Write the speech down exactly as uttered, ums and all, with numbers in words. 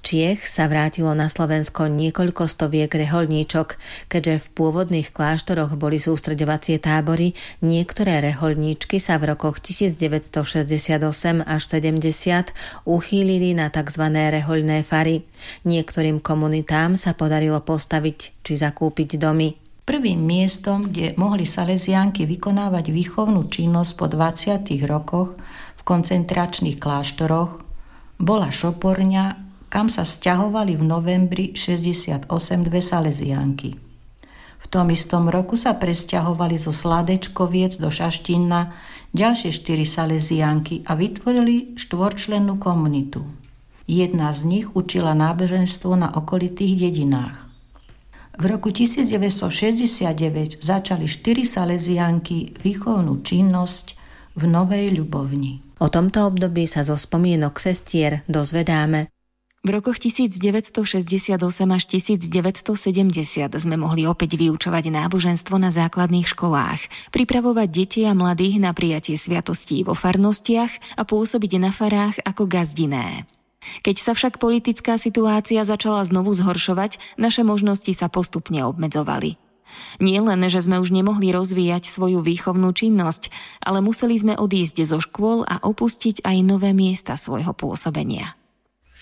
Čiech sa vrátilo na Slovensko niekoľko stoviek rehoľníčok. Keďže v pôvodných kláštoroch boli sústreďovacie tábory, niektoré rehoľníčky sa v rokoch devätnásťstošesťdesiatosem až sedemdesiat uchýlili na tzv. Rehoľné fary. Niektorým komunitám sa podarilo postaviť či zakúpiť domy. Prvým miestom, kde mohli Salesiánky vykonávať výchovnú činnosť po dvadsiatich rokoch v koncentračných kláštoroch, bola Šoporňa, kam sa sťahovali v novembri šesťdesiatosem dve Salesiánky. V tom istom roku sa presťahovali zo Sladečkoviec do Šaštína ďalšie štyri Salesiánky a vytvorili štvorčlennú komunitu. Jedna z nich učila náboženstvo na okolitých dedinách. V roku devätnásťstošesťdesiatdeväť začali štyri Salesiánky výchovnú činnosť v Novej Ľubovni. O tomto období sa zo spomienok sestier dozvedáme. V rokoch devätnásťstošesťdesiatosem až devätnásťstosedemdesiat sme mohli opäť vyučovať náboženstvo na základných školách, pripravovať deti a mladých na prijatie sviatostí vo farnostiach a pôsobiť na farách ako gazdiné. Keď sa však politická situácia začala znovu zhoršovať, naše možnosti sa postupne obmedzovali. Nie len, že sme už nemohli rozvíjať svoju výchovnú činnosť, ale museli sme odísť zo škôl a opustiť aj nové miesta svojho pôsobenia.